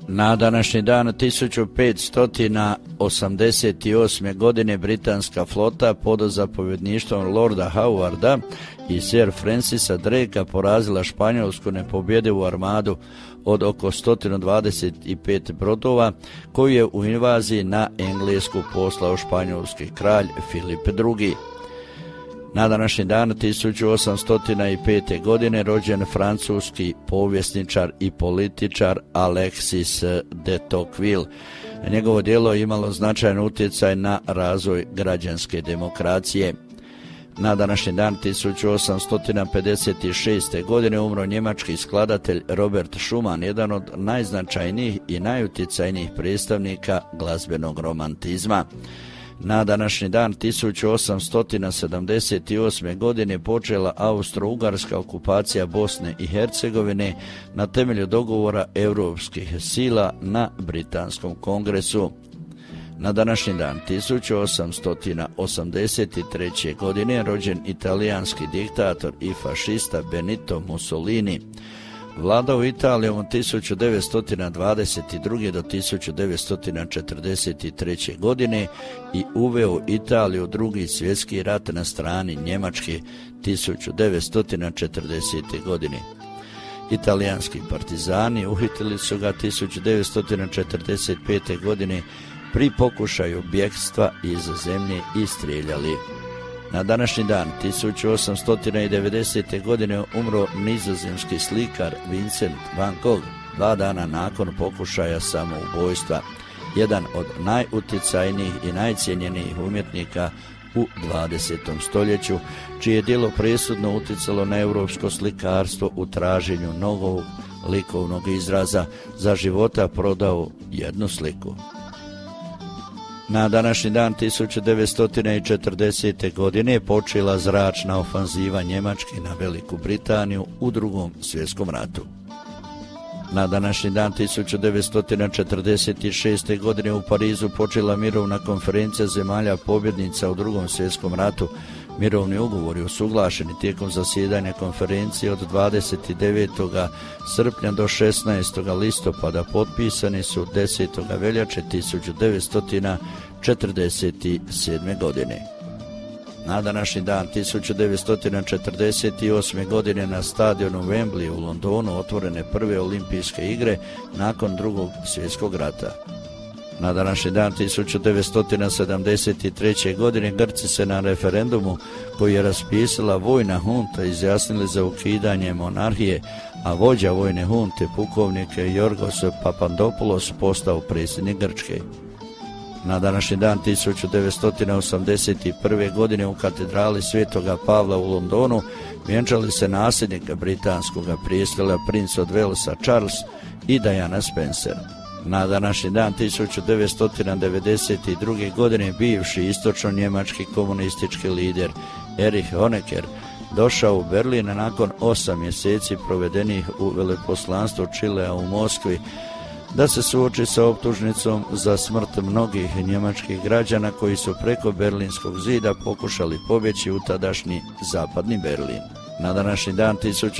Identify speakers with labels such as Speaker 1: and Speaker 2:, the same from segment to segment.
Speaker 1: Na današnji dan 1588. godine britanska flota pod zapovjedništvom Lorda Howarda i Sir Francisa Drakea porazila španjolsku nepobjedivu armadu od oko 125 brodova koju je u invaziji na Englesku poslao španjolski kralj Filip II. Na današnji dan 1805. godine rođen francuski povjesničar i političar Alexis de Tocqueville. Njegovo djelo je imalo značajan utjecaj na razvoj građanske demokracije. Na današnji dan 1856. godine umro njemački skladatelj Robert Schumann, jedan od najznačajnijih i najutjecajnijih predstavnika glazbenog romantizma. Na današnji dan 1878. godine počela austro-ugarska okupacija Bosne i Hercegovine na temelju dogovora europskih sila na Britanskom kongresu. Na današnji dan 1883. godine rođen italijanski diktator i fašista Benito Mussolini. Vladao Italijom od 1922. do 1943. godine i uveo Italiju u Drugi svjetski rat na strani Njemačke 1940. godine. Italijanski partizani uhitili su ga 1945. godine pri pokušaju bjegstva iz zemlje i strijeljali. Na današnji dan 1890. godine umro nizozemski slikar Vincent van Gogh 2 dana nakon pokušaja samoubojstva, jedan od najutjecajnijih i najcijenjenijih umjetnika u 20. stoljeću, čije djelo presudno utjecalo na europsko slikarstvo u traženju novog likovnog izraza. Za života prodao jednu sliku. Na današnji dan 1940. godine počela zračna ofanziva Njemačke na Veliku Britaniju u Drugom svjetskom ratu. Na današnji dan 1946. godine u Parizu počela mirovna konferencija zemalja pobjednica u Drugom svjetskom ratu. Mirovni ugovori usuglašeni tijekom zasjedanja konferencije od 29. srpnja do 16. listopada potpisani su 10. veljače 1947. godine. Na današnji dan 1948. godine na stadionu Wembley u Londonu otvorene prve olimpijske igre nakon Drugog svjetskog rata. Na današnji dan 1973. godine Grci se na referendumu koji je raspisala vojna hunta izjasnili za ukidanje monarhije, a vođa vojne hunte, pukovnik Yorgos Papandopoulos, postao predsjednik Grčke. Na današnji dan 1981. godine u katedrali Svetoga Pavla u Londonu vjenčali se nasljednik britanskog prijestola princ od Walesa Charles i Diana Spencer. Na današnji dan 1992. godine bivši istočno-njemački komunistički lider Erich Honecker došao u Berlin nakon 8 mjeseci provedenih u veleposlanstvu Čilea u Moskvi da se suoči sa optužnicom za smrt mnogih njemačkih građana koji su preko Berlinskog zida pokušali pobjeći u tadašnji zapadni Berlin. Na današnji dan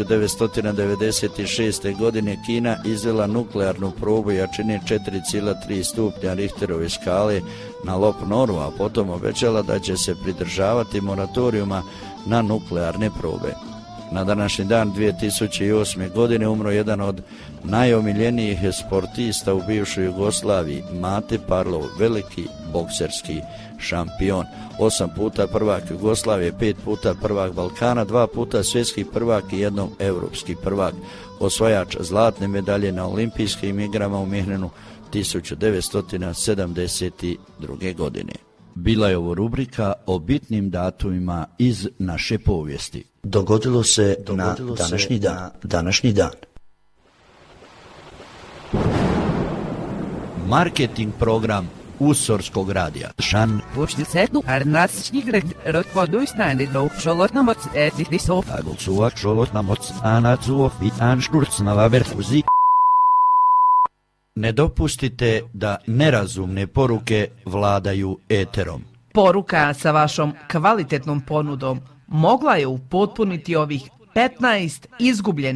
Speaker 1: 1996. godine Kina izvela nuklearnu probu jačine 4,3 stupnja Richterove skale na Lop Noru, a potom obećala da će se pridržavati moratorijuma na nuklearne probe. Na današnji dan 2008. godine umro jedan od najomiljenijih sportista u bivšoj Jugoslaviji, Mate Parlov, veliki bokserski šampion. 8 puta prvak Jugoslavije, 5 puta prvak Balkana, 2 puta svjetski prvak i jednom europski prvak. Osvajač zlatne medalje na olimpijskim igrama u Minhenu 1972. godine. Bila je ovo rubrika o bitnim datumima iz naše povijesti.
Speaker 2: Dogodilo se na današnji dan.
Speaker 1: Marketing program Usorskog radija. Šan.
Speaker 3: Vučnicetu arnasčnigret rotvodujstani do šolotnamoc etiknisov.
Speaker 1: Agolcuak šolotnamoc anacuov i anšturcnava verfuzi. Ne dopustite da nerazumne poruke vladaju eterom.
Speaker 3: Poruka sa vašom kvalitetnom ponudom mogla je upotpuniti ovih 15 izgubljenih